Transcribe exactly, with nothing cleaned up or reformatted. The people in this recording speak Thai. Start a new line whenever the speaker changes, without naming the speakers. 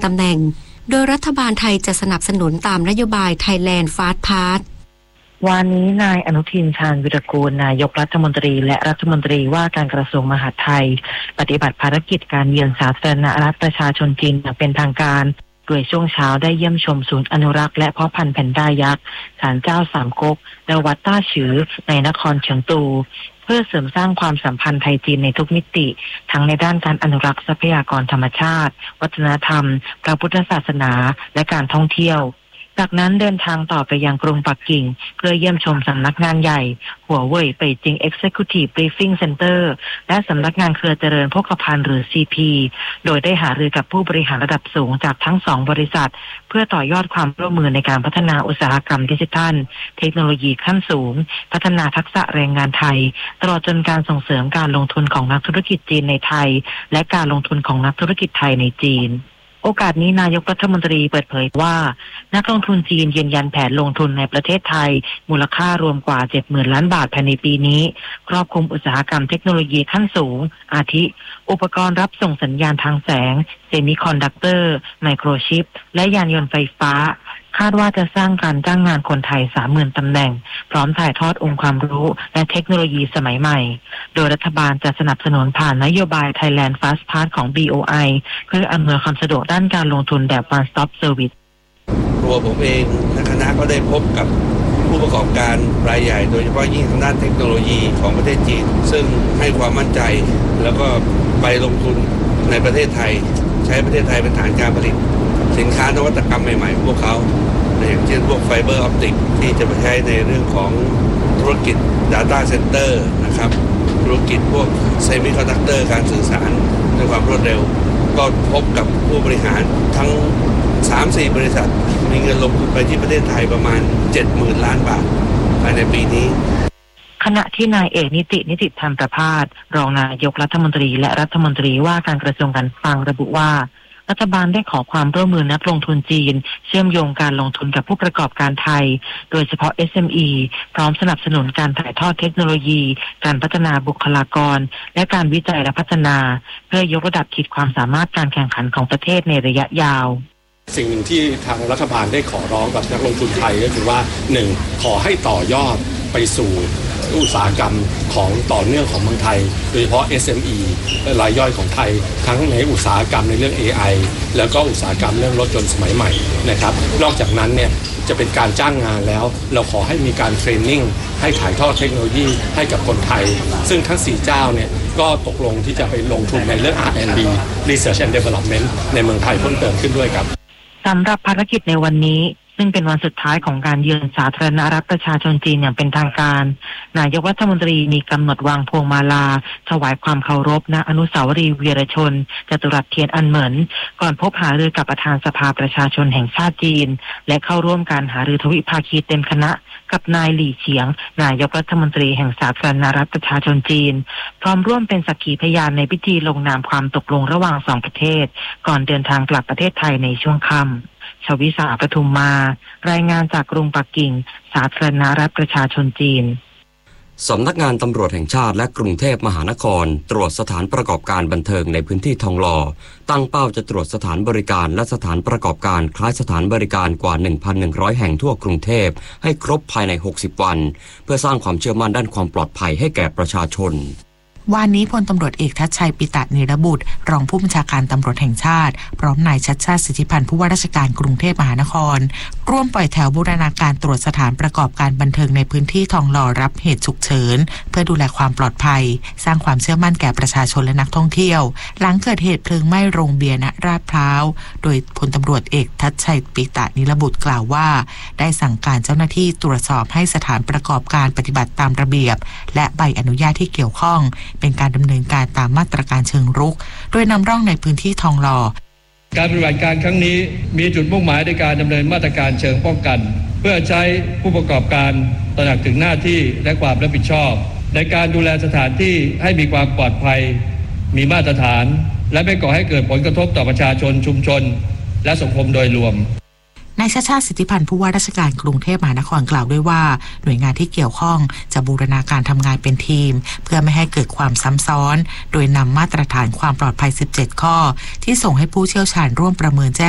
ตำแหน่งโดยรัฐบาลไทยจะสนับสนุนตามนโยบาย Thailand Fast Path
วันนี้นายอนุทินชาญวิรากูลนายกรัฐมนตรีและรัฐมนตรีว่าการกระทรวงมหาดไทยปฏิบัติภารกิจการเยือนสาธารณรัฐประชาชนจีนอย่างเป็นทางการโดยช่วงเช้าได้เยี่ยมชมศูนย์อนุรักษ์และเพาะพันธุ์แพนด้ายักษ์ศาลเจ้าสามก๊กและวัดต้าฉือในนครเฉิงตูเพื่อเสริมสร้างความสัมพันธ์ไทยจีนในทุกมิติทั้งในด้านการอนุรักษ์ทรัพยากรธรรมชาติวัฒนธรรมพระพุทธศาสนาและการท่องเที่ยวจากนั้นเดินทางต่อไปยังกรุงปักกิ่งเพื่อเยี่ยมชมสำนักงานใหญ่หัวเว่ยเป่ยจิง Executive Briefing Center และสำนักงานเครือเจริญโภคภัณฑ์หรือ ซี พี โดยได้หารือกับผู้บริหารระดับสูงจากทั้งสองบริษัทเพื่อต่อยอดความร่วมมือในการพัฒนาอุตสาหกรรมดิจิทัลเทคโนโลยีขั้นสูงพัฒนาทักษะแรงงานไทยตลอดจนการส่งเสริมการลงทุนของนักธุรกิจจีนในไทยและการลงทุนของนักธุรกิจไทยในจีนโอกาสนี้นายกรัฐมนตรีเปิดเผยว่านักลงทุนจีนยืนยันแผนลงทุนในประเทศไทยมูลค่ารวมกว่า เจ็ดหมื่น ล้านบาทภายในปีนี้ครอบคลุมอุตสาหกรรมเทคโนโลยีขั้นสูงอาทิอุปกรณ์รับส่งสัญญาณทางแสงเซมิคอนดักเตอร์ไมโครชิปและยานยนต์ไฟฟ้าคาดว่าจะสร้างการจ้างงานคนไทย สามหมื่น ตำแหน่งพร้อมถ่ายทอดองค์ความรู้และเทคโนโลยีสมัยใหม่โดยรัฐบาลจะสนับสนุนผ่านนโยบาย Thailand Fast Path ของ บี โอ ไอ เพื่ออำนวยความสะดวกด้านการลงทุนแบบ One Stop Service
ตัวผมเองและคณะก็ได้พบกับผู้ประกอบการรายใหญ่โดยเฉพาะยิ่งทางด้านเทคโนโลยีของประเทศจีนซึ่งให้ความมั่นใจแล้วก็ไปลงทุนในประเทศไทยใช้ประเทศไทยเป็นฐานการผลิตสินค้านวัตกรรมใหม่ๆพวกเขาอย่างเช่นพวกไฟเบอร์ออปติกที่จะไปใช้ในเรื่องของธุรกิจ Data Center นะครับธุรกิจพวกเซมิคอนดักเตอร์การสื่อสารด้วยความรวดเร็วก็พบกับผู้บริหารทั้ง สามสี่ บริษัทมีเงินลงทุนไปที่ประเทศไทยประมาณ เจ็ดหมื่น ล้านบาทภายในปีนี้
ขณะที่นายเอกนิตินิติธรรมประภาสรองนายกรัฐมนตรีและรัฐมนตรีว่าการกระทรวงการคลังระบุว่ารัฐบาลได้ขอความร่วมมือนักลงทุนจีนเชื่อมโยงการลงทุนกับผู้ประกอบการไทยโดยเฉพาะ เอส เอ็ม อี พร้อมสนับสนุนการถ่ายทอดเทคโนโลยีการพัฒนาบุคลากรและการวิจัยและพัฒนาเพื่อยกระดับขีดความสามารถการแข่งขันของประเทศในระยะยาว
สิ่งหนึ่งที่ทางรัฐบาลได้ขอร้องกับนักลงทุนไทยก็คือว่าหนึ่งขอให้ต่อยอดไปสู่อุตสาหกรรมของต่อเนื่องของเมืองไทยโดยเฉพาะ เอส เอ็ม อี และรายย่อยของไทยทั้งในอุตสาหกรรมในเรื่อง เอ ไอ แล้วก็อุตสาหกรรมเรื่องรถยนต์สมัยใหม่นะครับนอกจากนั้นเนี่ยจะเป็นการจ้างงานแล้วเราขอให้มีการเทรนนิ่งให้ถ่ายทอดเทคโนโลยีให้กับคนไทยซึ่งทั้งสี่เจ้าเนี่ยก็ตกลงที่จะไปลงทุนในเรื่อง อาร์ แอนด์ ดี Research and Development ในเมืองไทยเพิ่มเติมขึ้นด้วยครับ
สำหรับภารกิจในวันนี้ซึ่งเป็นวันสุดท้ายของการเยือนสาธารณรัฐประชาชนจีนอย่างเป็นทางการนายกรัฐมนตรีมีกำหนดวางพวงมาลาถวายความเคารพณอนุสาวรีย์วีรชนจตุรัสเทียนอันเหมินก่อนพบหารือกับประธานสภาประชาชนแห่งชาติจีนและเข้าร่วมการหารือทวิภาคีเต็มคณะกับนายหลี่เฉียงนายกรัฐมนตรีแห่งสาธารณรัฐประชาชนจีนพร้อมร่วมเป็นสักขีพยานในพิธีลงนามความตกลงระหว่างสองประเทศก่อนเดินทางกลับประเทศไทยในช่วงค่ำชวิสาปทุมมารายงานจากกรุงปักกิ่งสาธารณรัฐประชาชนจีน
สำนักงานตำรวจแห่งชาติและกรุงเทพมหานครตรวจสถานประกอบการบันเทิงในพื้นที่ทองหล่อตั้งเป้าจะตรวจสถานบริการและสถานประกอบการคล้ายสถานบริการกว่า หนึ่งพันหนึ่งร้อย แห่งทั่วกรุงเทพให้ครบภายในหกสิบวันเพื่อสร้างความเชื่อมั่นด้านความปลอดภัยให้แก่ประชาชน
วันนี้พลตำรวจเอกทัชชัยปิตะนิรบุตรรองผู้บัญชาการตำรวจแห่งชาติพร้อมนายชัชชาติสิทธิพันธ์ผู้ว่าราชการกรุงเทพมหานครร่วมปล่อยแถวบูรณาการตรวจสถานประกอบการบันเทิงในพื้นที่ทองหล่อรับเหตุฉุกเฉินเพื่อดูแลความปลอดภัยสร้างความเชื่อมั่นแก่ประชาชนและนักท่องเที่ยวหลังเกิดเหตุเพลิงไหม้โรงเบียร์ณลาดพร้าวโดยพลตำรวจเอกทัชชัยปิตะนิรบุตรกล่าวว่าได้สั่งการเจ้าหน้าที่ตรวจสอบให้สถานประกอบการปฏิบัติตามระเบียบและใบอนุญาตที่เกี่ยวข้องเป็นการดำเนินการตามมาตรการเชิงรุกโดยนำร่องในพื้นที่ทองหล่อ
การปฏิบัติการครั้งนี้มีจุดมุ่งหมายในการดำเนินมาตรการเชิงป้องกันเพื่อใช้ผู้ประกอบการตระหนักถึงหน้าที่และความรับผิดชอบในการดูแลสถานที่ให้มีความปลอดภัยมีมาตรฐานและไม่ก่อให้เกิดผลกระทบต่อประชาชนชุมชนและสังคมโดยรวม
นายชัชชาติสิทธิพันธ์ผู้ว่าราชการกรุงเทพมหานครกล่าวด้วยว่าหน่วยงานที่เกี่ยวข้องจะบูรณาการทำงานเป็นทีมเพื่อไม่ให้เกิดความซ้ำซ้อนโดยนำมาตรฐานความปลอดภัยสิบเจ็ดข้อที่ส่งให้ผู้เชี่ยวชาญร่วมประเมินแจ้ง